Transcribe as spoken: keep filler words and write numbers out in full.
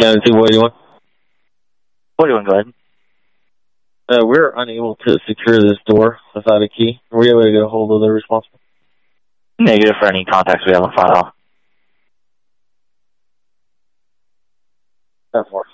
County two, what do you want? What do you want? Go ahead. Uh, we're unable to secure this door without a key. Are we able to get a hold of the responsible? Negative for any contacts we have on file. That's four.